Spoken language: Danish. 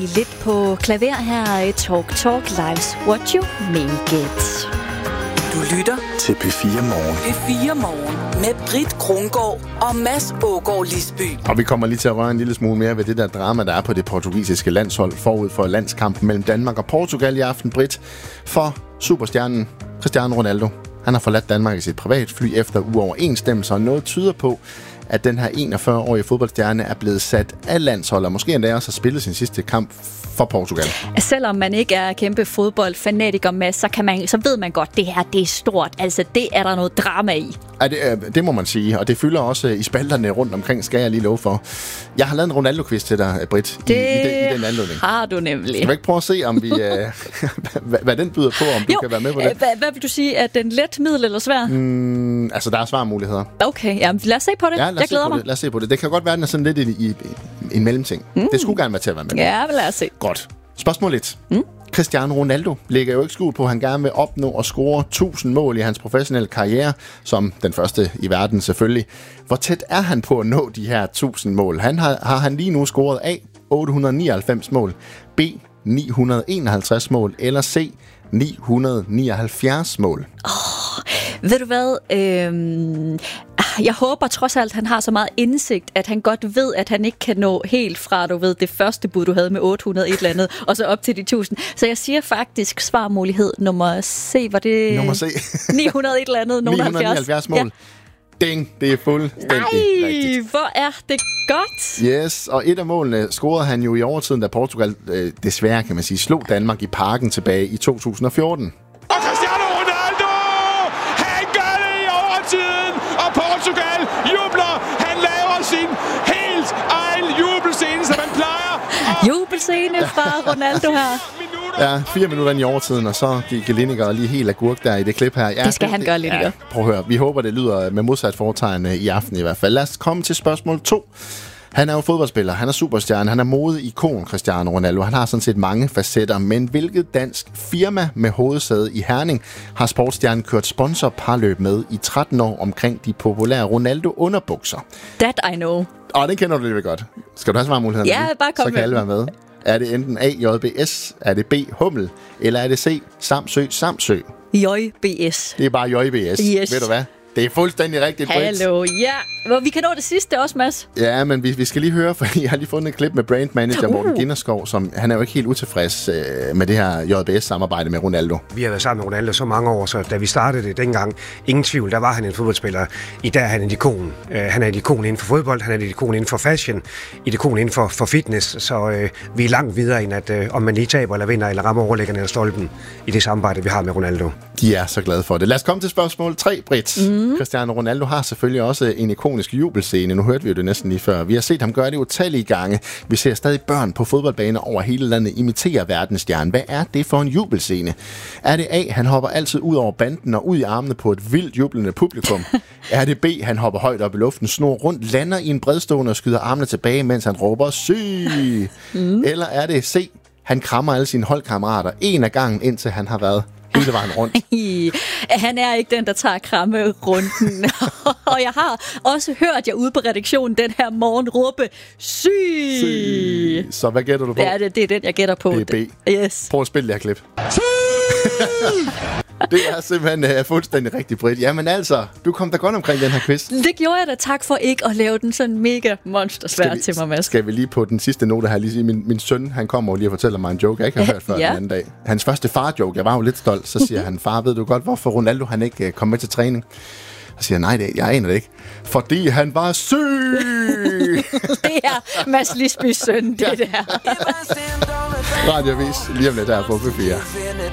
lidt på klaver her i Talk Lives What You Make It. Du lytter til P4 Morgen. P4 Morgen med Britt Krongaard og Mads Aagaard Lisby. Og vi kommer lige til at røre en lille smule mere ved det der drama, der er på det portugisiske landshold forud for landskampen mellem Danmark og Portugal i aften, Britt. For superstjernen Cristiano Ronaldo, han har forladt Danmark i sit privatfly efter uoverensstemmelser, og noget tyder på, at den her 41-årige fodboldstjerne er blevet sat af landshold, og måske endda også har spillet sin sidste kamp for Portugal. Selvom man ikke er kæmpe fodboldfanatiker med, så ved man godt, det her det er stort. Altså, det er der noget drama i. Ja, det må man sige, og det fylder også i spalterne rundt omkring, skal jeg lige love for. Jeg har lavet en Ronaldo-quiz til dig, Britt, i den anledning. Har du nemlig. Skal vi ikke prøve at se, om vi, hvad den byder på, om du kan være med på det? Hvad vil du sige? Er den let, middel eller svær? Altså, der er svarmuligheder. Okay, jamen, lad os se på det. Ja, jeg glæder mig. Lad os se på det. Det kan godt være, den er sådan lidt i en mellemting. Det skulle gerne være til at være med. Ja, lad os se. Godt. Spørgsmål 1. Cristiano Ronaldo lægger jo ikke skjul på, at han gerne vil opnå og score 1000 mål i hans professionelle karriere, som den første i verden selvfølgelig. Hvor tæt er han på at nå de her 1000 mål? Har han lige nu scoret A, 899 mål, B, 951 mål, eller C, 979 mål? Ved du hvad? Jeg håber trods alt, at han har så meget indsigt, at han godt ved, at han ikke kan nå helt fra, du ved, det første bud, du havde med 800 et eller andet, og så op til de 1000. Så jeg siger faktisk svarmulighed nummer C. Var det? Nummer C. 900 et eller andet, 979 mål. Ja. Ding, det er fuldstændig rigtigt. Hvor er det godt. Yes, og et af målene scorede han jo i overtiden, da Portugal desværre, kan man sige, slog Danmark i Parken tilbage i 2014. Og Cristiano Ronaldo, han gør det i overtiden, og Portugal jubler. Han laver sin helt egen jubelscene, som man plejer. Jubelscene fra Ronaldo her. Ja, 4 minutter ind i overtiden, og så gik Lineker lige helt agurk der i det klip her. Ja, det skal han gøre, Lineker. Ja, prøv at høre. Vi håber, det lyder med modsat foretegn i aften i hvert fald. Lad os komme til spørgsmål 2. Han er jo fodboldspiller, han er superstjerne, han er modeikon, Cristiano Ronaldo. Han har sådan set mange facetter, men hvilket dansk firma med hovedsæde i Herning har sportsstjernen kørt sponsorparløb med i 13 år omkring de populære Ronaldo-underbukser? That I know. Den kender du lidt godt. Skal du have svarmulighederne? Ja, bare kom så kan alle være med. Er det enten A, JBS, er det B, Hummel, eller er det C, Samsø? JBS. Det er bare JBS. Yes. Ved du hvad? Det er fuldstændig rigtigt, Britt. Hallo, ja. Vi kan nå det sidste også, Mads. Ja, men vi skal lige høre, for jeg har lige fundet et klip med brand manager Morten Ginderskov, som han er jo ikke helt utilfreds med det her JBS-samarbejde med Ronaldo. Vi har været sammen med Ronaldo så mange år, så da vi startede det dengang, ingen tvivl, der var han en fodboldspiller. I dag er han en ikon. Han er et ikon inden for fodbold, han er et ikon inden for fashion, et ikon inden for fitness, så vi er langt videre end at om man lige taber eller vinder eller rammer overlæggerne eller stolpen i det samarbejde, vi har med Ronaldo. De er så glade for det. Lad os komme til spørgsmål 3, Britt. Cristiano Ronaldo har selvfølgelig også en ikonisk jubelscene. Nu hørte vi jo det næsten lige før. Vi har set ham gøre det utallige gange. Vi ser stadig børn på fodboldbaner over hele landet imitere verdensstjernen. Hvad er det for en jubelscene? Er det A, han hopper altid ud over banden og ud i armene på et vildt jublende publikum? Er det B, han hopper højt op i luften, snor rundt, lander i en bredstående og skyder armene tilbage, mens han råber syg? Eller er det C, han krammer alle sine holdkammerater en af gangen, indtil han har været hele vejen rundt? Han er ikke den, der tager krammerunden. Og jeg har også hørt jer ude på redaktionen den her morgen råbe syg. Så hvad gætter du på? Ja, det er den, jeg gætter på. Det er B. Yes. Prøv at spille det her klip. Det er simpelthen fuldstændig rigtigt, Britt. Jamen altså, du kom da godt omkring den her quiz. Det gjorde jeg da. Tak for ikke at lave den sådan mega monstersvær til mig, Mads. Skal vi lige på den sidste note her lige sige, min søn, han kommer lige og fortæller mig en joke, jeg ikke har hørt før den anden dag. Hans første far-joke, jeg var jo lidt stolt, så siger han, far, ved du godt, hvorfor Ronaldo han ikke kom med til træning? Så siger jeg, nej, jeg aner det ikke. Fordi han var syg! Det er Mads Lisbys søn, det der. Radioavis, lige om lidt her på P4.